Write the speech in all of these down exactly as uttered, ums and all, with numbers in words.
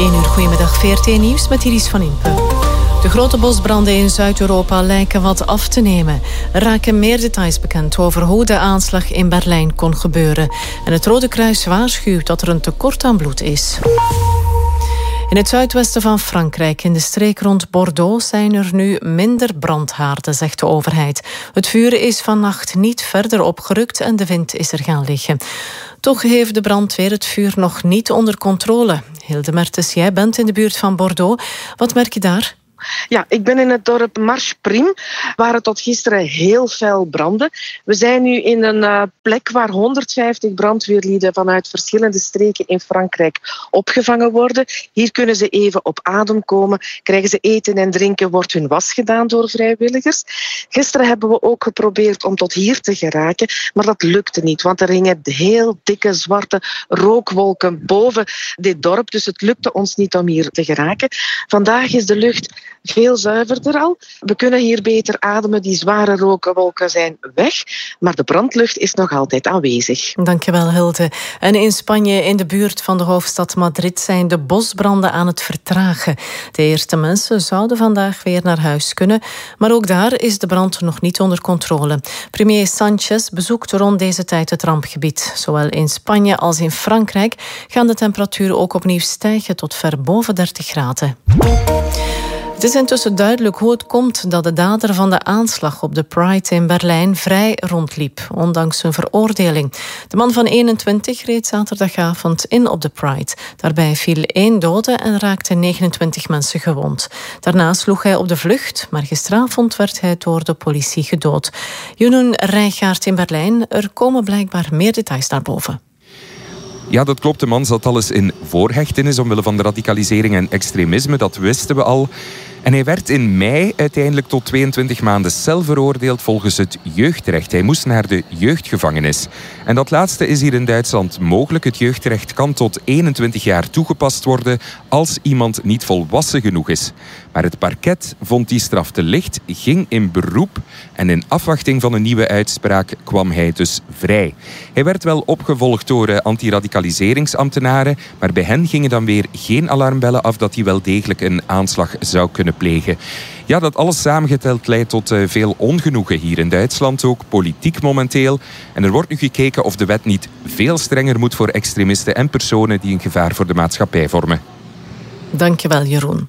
één uur, goedemiddag, V R T Nieuws met Iris van Impe. De grote bosbranden in Zuid-Europa lijken wat af te nemen. Er raken meer details bekend over hoe de aanslag in Berlijn kon gebeuren. En het Rode Kruis waarschuwt dat er een tekort aan bloed is. In het zuidwesten van Frankrijk, in de streek rond Bordeaux, zijn er nu minder brandhaarden, zegt de overheid. Het vuur is vannacht niet verder opgerukt en de wind is er gaan liggen. Toch heeft de brandweer het vuur nog niet onder controle. Hilde Mertens, jij bent in de buurt van Bordeaux. Wat merk je daar? Ja, ik ben in het dorp Marche-Prime, waar het tot gisteren heel fel brandde. We zijn nu in een uh, plek waar honderdvijftig brandweerlieden vanuit verschillende streken in Frankrijk opgevangen worden. Hier kunnen ze even op adem komen, krijgen ze eten en drinken, wordt hun was gedaan door vrijwilligers. Gisteren hebben we ook geprobeerd om tot hier te geraken, maar dat lukte niet, want er hingen heel dikke zwarte rookwolken boven dit dorp, dus het lukte ons niet om hier te geraken. Vandaag is de lucht veel zuiverder al. We kunnen hier beter ademen. Die zware rookwolken zijn weg, maar de brandlucht is nog altijd aanwezig. Dankjewel, Hilde. En in Spanje, in de buurt van de hoofdstad Madrid, zijn de bosbranden aan het vertragen. De eerste mensen zouden vandaag weer naar huis kunnen, maar ook daar is de brand nog niet onder controle. Premier Sánchez bezoekt rond deze tijd het rampgebied. Zowel in Spanje als in Frankrijk gaan de temperaturen ook opnieuw stijgen tot ver boven dertig graden. Het is intussen duidelijk hoe het komt dat de dader van de aanslag op de Pride in Berlijn vrij rondliep, ondanks zijn veroordeling. De man van eenentwintig reed zaterdagavond in op de Pride. Daarbij viel één dode en raakten negenentwintig mensen gewond. Daarna sloeg hij op de vlucht, maar gisteravond werd hij door de politie gedood. Jeroen Rijgaard in Berlijn, er komen blijkbaar meer details naar boven. Ja, dat klopt. De man zat al eens in voorhechtenis omwille van de radicalisering en extremisme. Dat wisten we al. En hij werd in mei uiteindelijk tot tweeëntwintig maanden cel veroordeeld volgens het jeugdrecht. Hij moest naar de jeugdgevangenis. En dat laatste is hier in Duitsland mogelijk. Het jeugdrecht kan tot eenentwintig jaar toegepast worden als iemand niet volwassen genoeg is. Maar het parket vond die straf te licht, ging in beroep en in afwachting van een nieuwe uitspraak kwam hij dus vrij. Hij werd wel opgevolgd door antiradicaliseringsambtenaren, maar bij hen gingen dan weer geen alarmbellen af dat hij wel degelijk een aanslag zou kunnen plegen. Ja, dat alles samengeteld leidt tot uh, veel ongenoegen hier in Duitsland, ook politiek momenteel. En er wordt nu gekeken of de wet niet veel strenger moet voor extremisten en personen die een gevaar voor de maatschappij vormen. Dankjewel, Jeroen.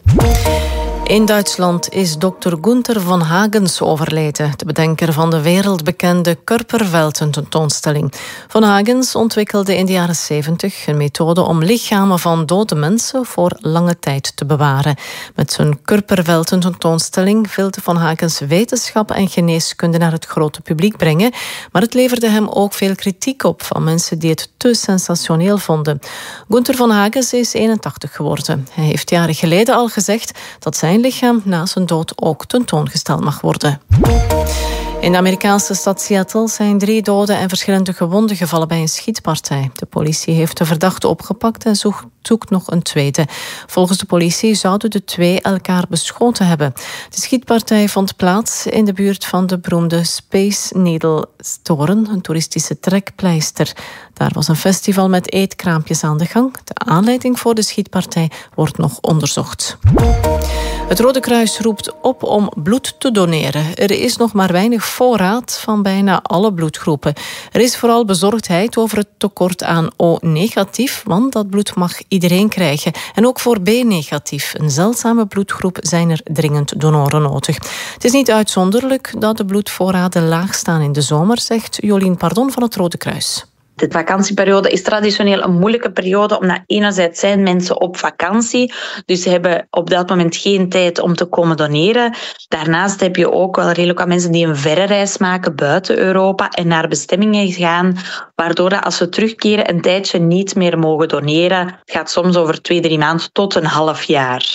In Duitsland is dokter Gunther von Hagens overleden, de bedenker van de wereldbekende Körperwelten-tentoonstelling. Von Hagens ontwikkelde in de jaren zeventig een methode om lichamen van dode mensen voor lange tijd te bewaren. Met zijn Körperwelten-tentoonstelling wilde Von Hagens wetenschap en geneeskunde naar het grote publiek brengen, maar het leverde hem ook veel kritiek op van mensen die het te sensationeel vonden. Gunther von Hagens is eenentachtig geworden. Hij heeft jaren geleden al gezegd dat zijn lichaam na zijn dood ook tentoongesteld mag worden. In de Amerikaanse stad Seattle zijn drie doden en verschillende gewonden gevallen bij een schietpartij. De politie heeft de verdachte opgepakt en zoekt nog een tweede. Volgens de politie zouden de twee elkaar beschoten hebben. De schietpartij vond plaats in de buurt van de beroemde Space Needle toren, een toeristische trekpleister. Daar was een festival met eetkraampjes aan de gang. De aanleiding voor de schietpartij wordt nog onderzocht. Het Rode Kruis roept op om bloed te doneren. Er is nog maar weinig voorraad van bijna alle bloedgroepen. Er is vooral bezorgdheid over het tekort aan O-negatief, want dat bloed mag iedereen krijgen. En ook voor B-negatief, een zeldzame bloedgroep, zijn er dringend donoren nodig. Het is niet uitzonderlijk dat de bloedvoorraden laag staan in de zomer, zegt Jolien Pardon van het Rode Kruis. De vakantieperiode is traditioneel een moeilijke periode, omdat enerzijds zijn mensen op vakantie, dus ze hebben op dat moment geen tijd om te komen doneren. Daarnaast heb je ook wel redelijk wat mensen die een verre reis maken buiten Europa en naar bestemmingen gaan, waardoor dat als ze terugkeren een tijdje niet meer mogen doneren. Het gaat soms over twee, drie maanden tot een half jaar.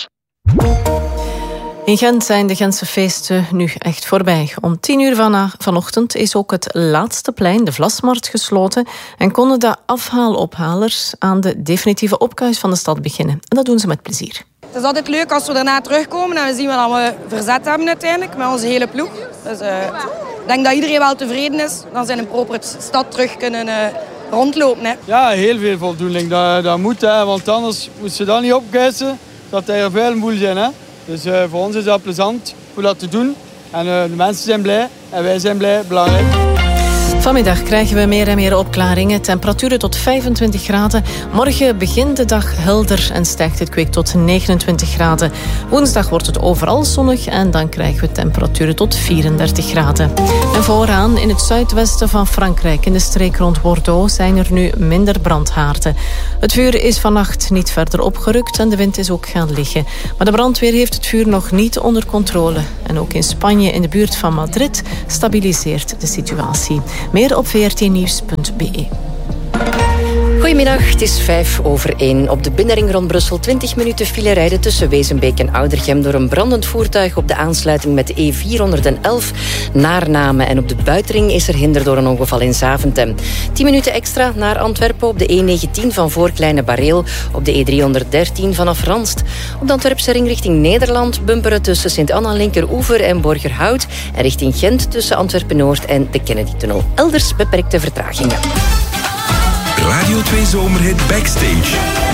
In Gent zijn de Gentse feesten nu echt voorbij. Om tien uur van, vanochtend is ook het laatste plein, de Vlasmarkt, gesloten en konden de afhaalophalers aan de definitieve opkuis van de stad beginnen. En dat doen ze met plezier. Het is altijd leuk als we daarna terugkomen en we zien wat we verzet hebben uiteindelijk met onze hele ploeg. Dus uh, ik denk dat iedereen wel tevreden is. Dan zijn we proper de stad terug kunnen uh, rondlopen. Hè. Ja, heel veel voldoening. Dat, dat moet, hè, want anders moet ze dat niet opkuisen. Dat er veel moel zijn. Hè. Dus uh, voor ons is dat plezant om dat te doen. En uh, de mensen zijn blij en wij zijn blij, belangrijk. Vanmiddag krijgen we meer en meer opklaringen. Temperaturen tot vijfentwintig graden. Morgen begint de dag helder en stijgt het kwik tot negenentwintig graden. Woensdag wordt het overal zonnig en dan krijgen we temperaturen tot vierendertig graden. En vooraan in het zuidwesten van Frankrijk, in de streek rond Bordeaux, zijn er nu minder brandhaarden. Het vuur is vannacht niet verder opgerukt en de wind is ook gaan liggen. Maar de brandweer heeft het vuur nog niet onder controle. En ook in Spanje, in de buurt van Madrid, stabiliseert de situatie. Meer op v r t nieuws punt b e. Goedemiddag, het is vijf over één. Op de binnenring rond Brussel twintig minuten file rijden tussen Wezenbeek en Oudergem door een brandend voertuig op de aansluiting met de E vierhonderdelf naar Namen. En op de buitenring is er hinder door een ongeval in Zaventem. tien minuten extra naar Antwerpen op de E negentien van voor Kleine Bareel, op de E driehonderddertien vanaf Ranst. Op de Antwerpse ring richting Nederland bumperen tussen Sint-Anna-Linkeroever en Borgerhout en richting Gent tussen Antwerpen-Noord en de Kennedy-tunnel. Elders beperkte vertragingen. Radio twee Zomerhit Backstage.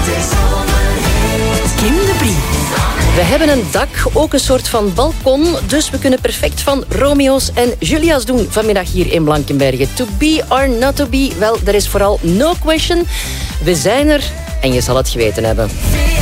Kim de Brie. We hebben een dak, ook een soort van balkon, dus we kunnen perfect van Romeo's en Julia's doen vanmiddag hier in Blankenberge. To be or not to be, wel, er is vooral no question. We zijn er en je zal het geweten hebben.